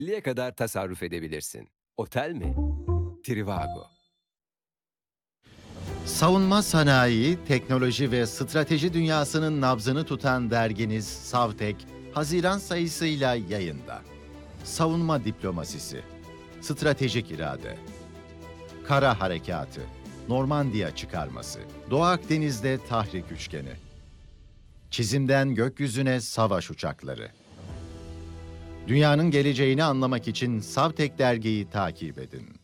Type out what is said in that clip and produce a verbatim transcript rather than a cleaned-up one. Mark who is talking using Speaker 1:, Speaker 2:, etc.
Speaker 1: Liye kadar tasarruf edebilirsin. Otel mi? Trivago.
Speaker 2: Savunma sanayi, teknoloji ve strateji dünyasının nabzını tutan derginiz Savtek, Haziran sayısıyla yayında. Savunma diplomasisi, stratejik irade, kara harekatı, Normandiya çıkarması, Doğu Akdeniz'de tahrik üçgeni, çizimden gökyüzüne savaş uçakları. Dünyanın geleceğini anlamak için Savtek dergiyi takip edin.